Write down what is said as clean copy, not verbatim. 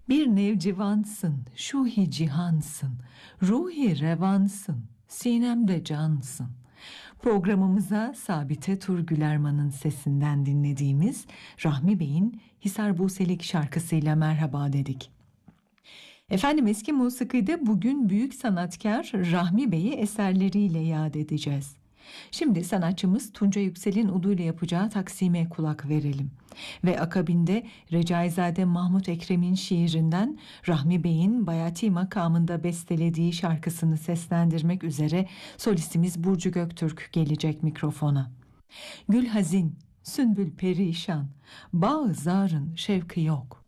Bir nevcivansın, şuhi cihansın, ruhi revansın, sinemde cansın. Programımıza Sabite Turgülerman'ın sesinden dinlediğimiz Rahmi Bey'in Hisar Buselik şarkısıyla merhaba dedik. Efendim eski musikide bugün büyük sanatkar Rahmi Bey'i eserleriyle yad edeceğiz. Şimdi sanatçımız Tunca Yüksel'in uduyla yapacağı Taksim'e kulak verelim. Ve akabinde Recaizade Mahmut Ekrem'in şiirinden Rahmi Bey'in Bayati makamında bestelediği şarkısını seslendirmek üzere solistimiz Burcu Göktürk gelecek mikrofona. Gül hazin, sümbül perişan, bağ zarın şevki yok.